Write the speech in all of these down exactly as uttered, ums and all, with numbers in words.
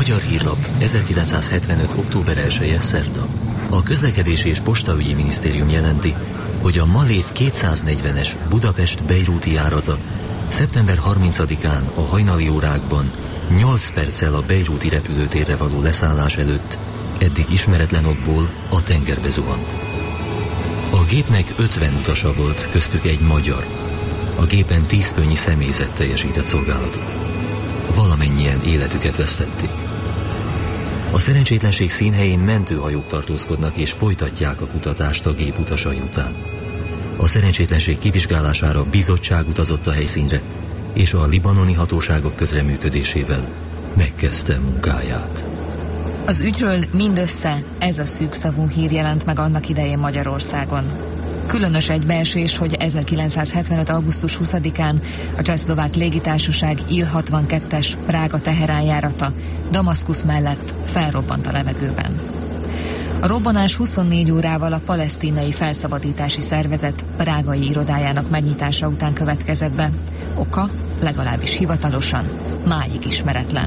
Magyar Hírlap, ezerkilencszázhetvenöt. október elseje, szerda. A Közlekedési és Postaügyi Minisztérium jelenti, hogy a Malév kétszáznegyvenes Budapest-Bejrúti járata szeptember harmincadikán a hajnali órákban nyolc perccel a bejrúti repülőtérre való leszállás előtt eddig ismeretlen okból a tengerbe zuhant. A gépnek ötven utasa volt, köztük egy magyar. A gépen tíz főnyi személyzet teljesített szolgálatot. Valamennyien életüket vesztették. A szerencsétlenség színhelyén mentőhajók tartózkodnak és folytatják a kutatást a gép utasai után. A szerencsétlenség kivizsgálására bizottság utazott a helyszínre, és a libanoni hatóságok közreműködésével megkezdte munkáját. Az ügyről mindössze ez a szűkszavú hír jelent meg annak idején Magyarországon. Különös egybeesés, hogy ezerkilencszázhetvenöt. augusztus huszadikán a Csehszlovák légitársaság Il hatvankettes Prága-Teherán járata Damaszkusz mellett felrobbant a levegőben. A robbanás huszonnégy órával a Palesztinai Felszabadítási Szervezet prágai irodájának megnyitása után következett be. Oka, legalábbis hivatalosan, máig ismeretlen.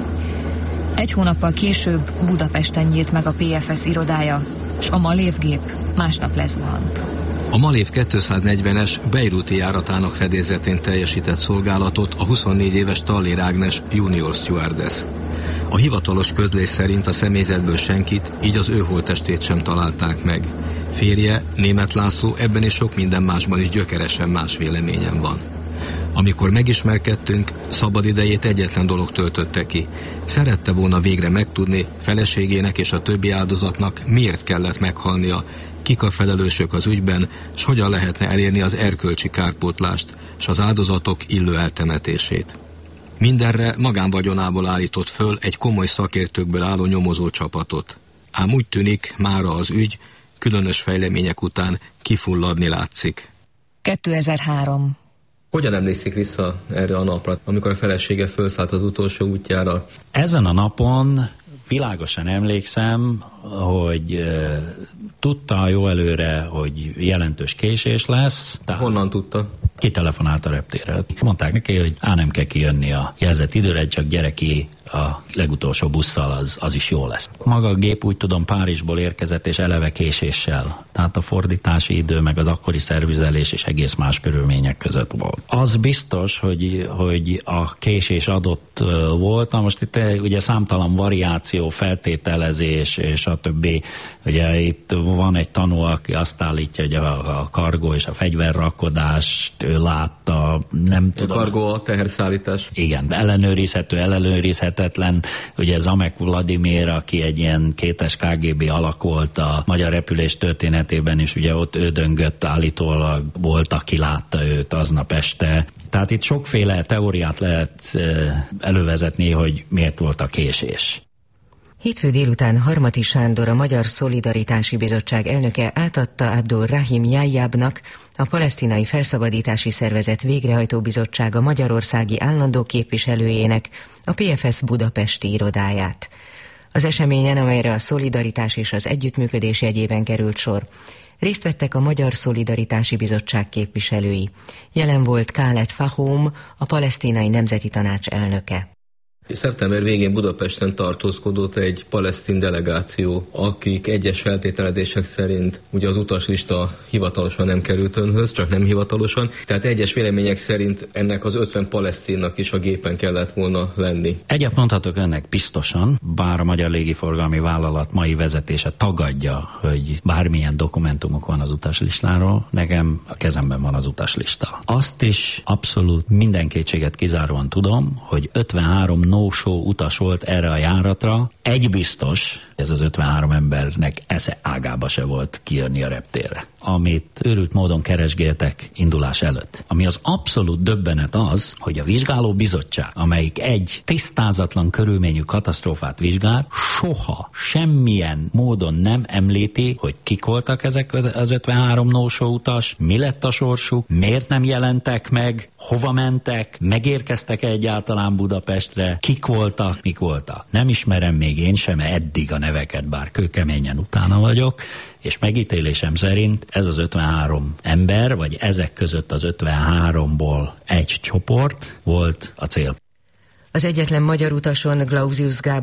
Egy hónappal később Budapesten nyílt meg a pé ef es irodája, s a Malév gép másnap lezuhant. A Malév kétszáznegyvenes bejrúti járatának fedélzetén teljesített szolgálatot a huszonnégy éves Tallér Ágnes junior stewardess. A hivatalos közlés szerint a személyzetből senkit, így az ő holttestét sem találták meg. Férje, Németh László ebben és sok minden másban is gyökeresen más véleményen van. Amikor megismerkedtünk, szabad idejét egyetlen dolog töltötte ki. Szerette volna végre megtudni, feleségének és a többi áldozatnak miért kellett meghalnia, kik a felelősök az ügyben, s hogyan lehetne elérni az erkölcsi kárpótlást, s az áldozatok illő eltemetését. Mindenre magánvagyonából állított föl egy komoly szakértőkből álló nyomozó csapatot. Ám úgy tűnik, mára az ügy, különös fejlemények után kifulladni látszik. kétezer-három. Hogyan emlékszik vissza erre a napra, amikor a felesége felszállt az utolsó útjára? Ezen a napon világosan emlékszem, hogy e, tudta jó előre, hogy jelentős késés lesz. Tehát honnan tudta? Kitelefonált a reptérre. Mondták neki, hogy á, nem kell kijönni a jelzett időre, csak gyere ki a legutolsó busszal, az, az is jó lesz. Maga a gép, úgy tudom, Párizsból érkezett, és eleve késéssel. Tehát a fordítási idő, meg az akkori szervizelés és egész más körülmények között volt. Az biztos, hogy, hogy a késés adott volt. Na most itt ugye számtalan variáció, feltételezés, és a többi. Ugye itt van egy tanú, aki azt állítja, hogy a, a kargó és a fegyverrakodást ő látta, nem tudom. A kargó a teherszállítás. Igen, ellenőrizhető, ellenőrizhetetlen. Ugye Zamek Vladimir, aki egy ilyen kétes ká gé bé alak volt a magyar repülés történetében, és ugye ott ő döngött, állítólag volt, aki látta őt aznap este. Tehát itt sokféle teóriát lehet elővezetni, hogy miért volt a késés. Hétfő délután Harmati Sándor, a Magyar Szolidaritási Bizottság elnöke átadta Abdul Rahim Jajjabnak, a Palesztinai Felszabadítási Szervezet végrehajtó bizottsága magyarországi állandó képviselőjének a pé ef es budapesti irodáját. Az eseményen, amelyre a szolidaritás és az együttműködés jegyében került sor, részt vettek a Magyar Szolidaritási Bizottság képviselői. Jelen volt Khaled Fahom, a Palesztinai Nemzeti Tanács elnöke. Szeptember végén Budapesten tartózkodott egy palesztin delegáció, akik egyes feltételezések szerint ugye az utaslista hivatalosan nem került önhöz, csak nem hivatalosan, tehát egyes vélemények szerint ennek az ötven palesztinnak is a gépen kellett volna lenni. Egyet mondhatok önnek biztosan, bár a Magyar Légiforgalmi Vállalat mai vezetése tagadja, hogy bármilyen dokumentumok van az utaslistáról, nekem a kezemben van az utaslista. Azt is abszolút minden kétséget kizáróan tudom, hogy ötvenhárom no-show utas volt erre a járatra. Egy biztos, ez az ötvenhárom embernek esze ágába se volt kijönni a reptérre, amit őrült módon keresgéltek indulás előtt. Ami az abszolút döbbenet az, hogy a vizsgáló bizottság, amelyik egy tisztázatlan körülményű katasztrófát vizsgál, soha semmilyen módon nem említi, hogy kik voltak ezek az ötvenhárom no-show utas, mi lett a sorsuk, miért nem jelentek meg, hova mentek, megérkeztek egyáltalán Budapestre, kik voltak, mik voltak. Nem ismerem még én sem eddig a neveket, bár kőkeményen utána vagyok, és megítélésem szerint ez az ötvenhárom ember, vagy ezek között az ötvenháromból egy csoport volt a cél. Az egyetlen magyar utason Glausius Gábor